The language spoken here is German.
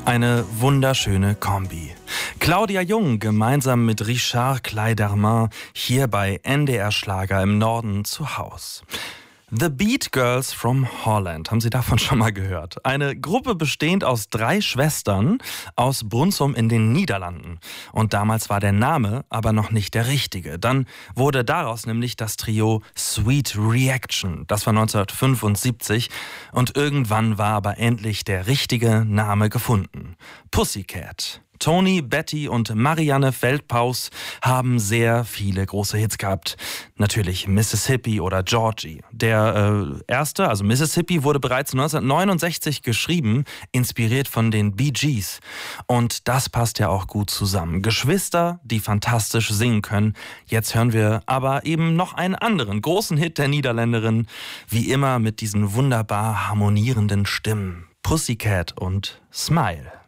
Eine wunderschöne Kombi. Claudia Jung gemeinsam mit Richard Clayderman hier bei NDR Schlager im Norden zu Haus. The Beat Girls from Holland. Haben Sie davon schon mal gehört? Eine Gruppe bestehend aus 3 Schwestern aus Brunsum in den Niederlanden. Und damals war der Name aber noch nicht der richtige. Dann wurde daraus nämlich das Trio Sweet Reaction. Das war 1975. Und irgendwann war aber endlich der richtige Name gefunden. Pussycat. Toni, Betty und Marianne Feldpaus haben sehr viele große Hits gehabt. Natürlich Mississippi oder Georgie. Der erste, also Mississippi, wurde bereits 1969 geschrieben, inspiriert von den Bee Gees. Und das passt ja auch gut zusammen. Geschwister, die fantastisch singen können. Jetzt hören wir aber eben noch einen anderen großen Hit der Niederländerin. Wie immer mit diesen wunderbar harmonierenden Stimmen. Pussycat und Smile.